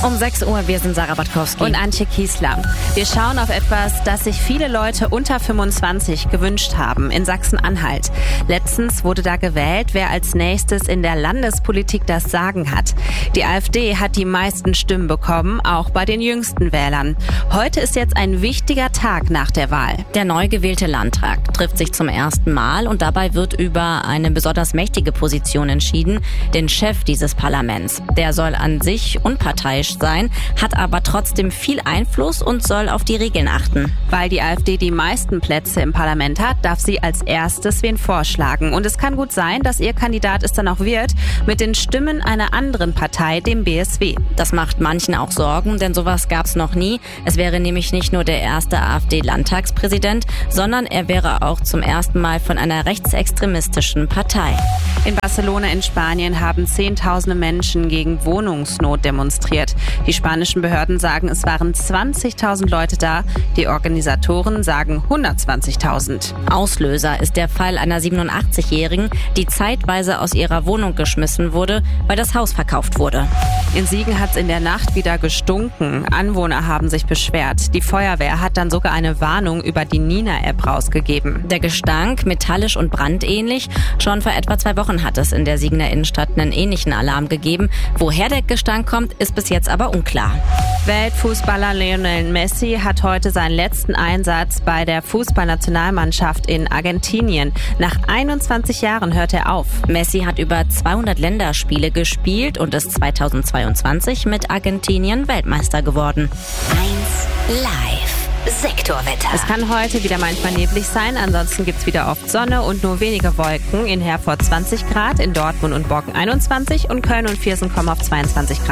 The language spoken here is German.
Um 6 Uhr, wir sind Sarah Batkowski und Antje Kiesler. Wir schauen auf etwas, das sich viele Leute unter 25 gewünscht haben in Sachsen-Anhalt. Letztens wurde da gewählt, wer als nächstes in der Landespolitik das Sagen hat. Die AfD hat die meisten Stimmen bekommen, auch bei den jüngsten Wählern. Heute ist jetzt ein wichtiger Tag nach der Wahl. Der neu gewählte Landtag trifft sich zum ersten Mal und dabei wird über eine besonders mächtige Position entschieden, den Chef dieses Parlaments. Der soll an sich unparteiisch sein, hat aber trotzdem viel Einfluss und soll auf die Regeln achten. Weil die AfD die meisten Plätze im Parlament hat, darf sie als erstes wen vorschlagen. Und es kann gut sein, dass ihr Kandidat es dann auch wird, mit den Stimmen einer anderen Partei, dem BSW. Das macht manchen auch Sorgen, denn sowas gab's noch nie. Es wäre nämlich nicht nur der erste AfD-Landtagspräsident, sondern er wäre auch zum ersten Mal von einer rechtsextremistischen Partei. In Barcelona in Spanien haben Zehntausende Menschen gegen Wohnungsnot demonstriert. Die spanischen Behörden sagen, es waren 20.000 Leute da. Die Organisatoren sagen 120.000. Auslöser ist der Fall einer 87-Jährigen, die zeitweise aus ihrer Wohnung geschmissen wurde, weil das Haus verkauft wurde. In Siegen hat es in der Nacht wieder gestunken. Anwohner haben sich beschwert. Die Feuerwehr hat dann sogar eine Warnung über die Nina-App rausgegeben. Der Gestank, metallisch und brandähnlich. Schon vor etwa 2 Wochen hat es in der Siegener Innenstadt einen ähnlichen Alarm gegeben. Woher der Gestank kommt, ist bis jetzt aber unklar. Weltfußballer Lionel Messi hat heute seinen letzten Einsatz bei der Fußballnationalmannschaft in Argentinien. Nach 21 Jahren hört er auf. Messi hat über 200 Länderspiele gespielt und ist 2022 mit Argentinien Weltmeister geworden. 1 Live. Sektorwetter. Es kann heute wieder manchmal neblig sein, ansonsten gibt's wieder oft Sonne und nur wenige Wolken. In Herford 20 Grad, in Dortmund und Borken 21 und Köln und Viersen kommen auf 22 Grad.